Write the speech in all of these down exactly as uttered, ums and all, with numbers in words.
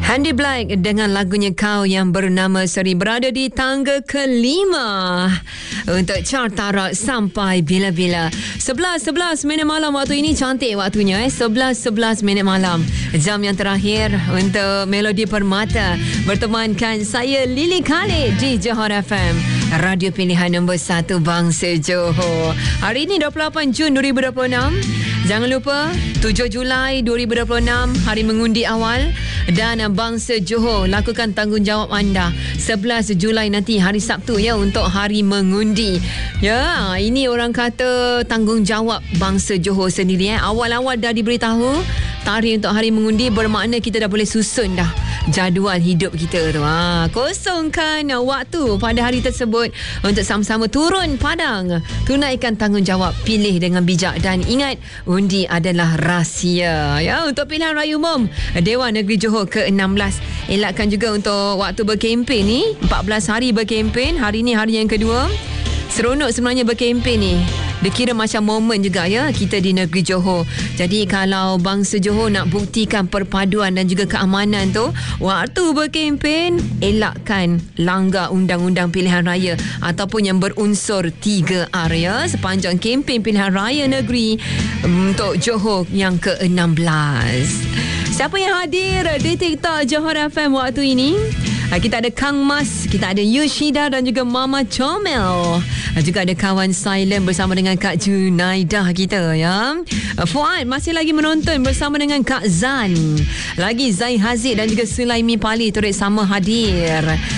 Andy Black dengan lagunya Kau yang bernama Seri berada di tangga kelima untuk chart tarak sampai bila-bila. sebelas sebelas minit malam waktu ini, cantik waktunya eh. sebelas sebelas minit malam, jam yang terakhir untuk Melodi Permata bertemankan saya Lily Khalid di Johor F M, radio pilihan nombor satu bangsa Johor. Hari ini dua puluh lapan Jun dua ribu dua puluh enam. Jangan lupa tujuh Julai dua ribu dua puluh enam hari mengundi awal, dan bangsa Johor lakukan tanggungjawab anda sebelas Julai nanti hari Sabtu ya untuk hari mengundi. Ya, ini orang kata tanggungjawab bangsa Johor sendiri eh. Awal-awal dah diberitahu tarikh untuk hari mengundi, bermakna kita dah boleh susun dah jadual hidup kita tu. Ha, kosongkan waktu pada hari tersebut untuk sama-sama turun padang, tunaikan tanggungjawab, pilih dengan bijak, dan ingat undi adalah rahsia ya. Untuk pilihan raya umum Dewan Negeri Johor ke enam belas, elakkan juga untuk waktu berkempen ni, empat belas hari berkempen. Hari ni hari yang kedua. Seronok sebenarnya berkempen ni. Dia kira macam momen juga ya kita di negeri Johor. Jadi kalau bangsa Johor nak buktikan perpaduan dan juga keamanan tu, waktu berkempen elakkan langgar undang-undang pilihan raya ataupun yang berunsur tiga R ya, sepanjang kempen pilihan raya negeri untuk Johor yang ke enam belas. Siapa yang hadir di TikTok Johor F M waktu ini? Kita ada Kang Mas, kita ada Yushida dan juga Mama Comel. Juga ada kawan Silent bersama dengan Kak Junaidah kita ya. Fuad masih lagi menonton bersama dengan Kak Zan. Lagi Zai Haziq dan juga Sulaimi Pali turut sama hadir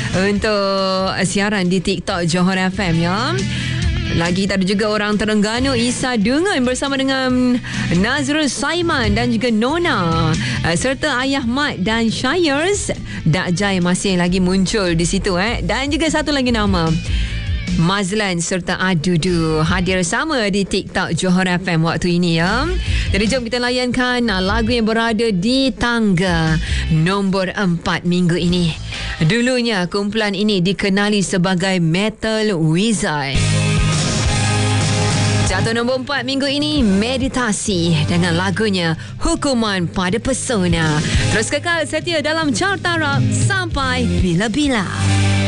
untuk siaran di TikTok Johor F M ya. Lagi kita ada juga orang Terengganu, Isa Dungun bersama dengan Nazrul Saiman dan juga Nona, serta Ayah Mat dan Shires. Dak Jai masih lagi muncul di situ eh. Dan juga satu lagi nama, Mazlan serta Adudu hadir sama di TikTok Johor F M waktu ini ya. Jadi jom kita layankan lagu yang berada di tangga nombor empat minggu ini. Dulunya kumpulan ini dikenali sebagai Metal Wizard. Jatuh nombor empat minggu ini, Meditasi dengan lagunya Hukuman Pada Pesona. Terus kekal setia dalam chart tarak sampai bila-bila.